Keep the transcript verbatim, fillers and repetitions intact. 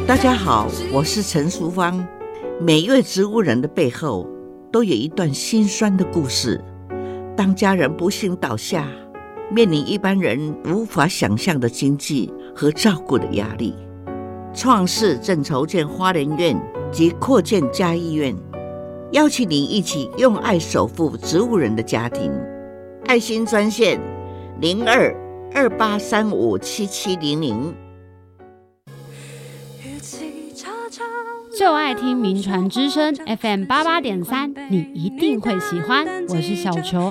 大家好，我是陈淑芳。每一位植物人的背后都有一段心酸的故事。当家人不幸倒下，面临一般人无法想象的经济和照顾的压力，创世正筹建花莲院及扩建嘉义院，邀请您一起用爱守护植物人的家庭。爱心专线零二二八三五七七零零。 就爱听民传之声 F M 八八点三，你一定会喜欢。我是小球，